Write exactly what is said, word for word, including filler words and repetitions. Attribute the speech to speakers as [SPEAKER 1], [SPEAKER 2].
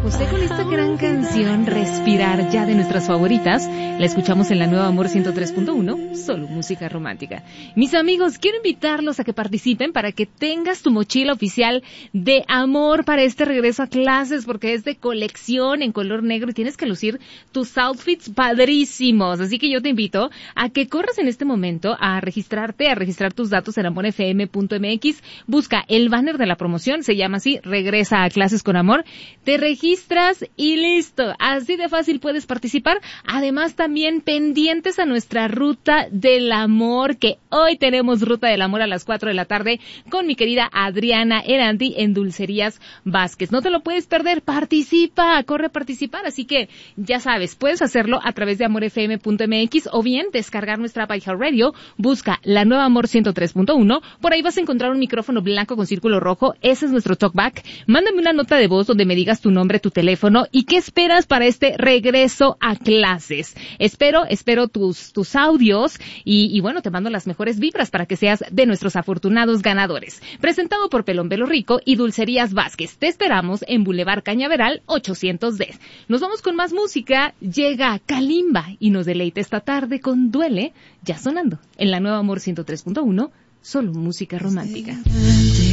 [SPEAKER 1] gusté con esta gran canción, Respirar, ya de nuestras favoritas. La escuchamos en la nueva Amor ciento tres punto uno, solo música romántica. Mis amigos, quiero invitarlos a que participen para que tengas tu mochila oficial de amor para este regreso a clases, porque es de colección en color negro y tienes que lucir tus outfits padrísimos. Así que yo te invito a que corras en este momento a registrarte, a registrar tus datos en amor f m punto m x. Busca el banner de la promoción, se llama así, Regresa a clases con amor. Te registras y listo. Así de fácil puedes participar. Además, también pendientes a nuestra ruta del amor, que hoy tenemos ruta del amor a las cuatro de la tarde con mi querida Adriana Erandi en Dulcerías Vázquez. No te lo puedes perder. Participa, corre a participar. Así que ya sabes, puedes hacerlo a través de amor f m punto m x o bien descargar nuestra app iHeartRadio. Busca la nueva Amor ciento tres punto uno. Por ahí vas a encontrar un micrófono blanco con círculo rojo. Ese es nuestro talkback. Mándame una nota de voz donde me digas tu nombre, tu teléfono y qué esperas para este regreso a clases. Espero, espero tus, tus audios y, y bueno, te mando las mejores vibras para que seas de nuestros afortunados ganadores. Presentado por Pelón Pelo Rico y Dulcerías Vázquez. Te esperamos en Boulevard Cañaveral ochocientos diez. Nos vamos con más música. Llega Kalimba y nos deleita esta tarde con Duele, ya sonando en la nueva Amor ciento tres punto uno, solo música romántica.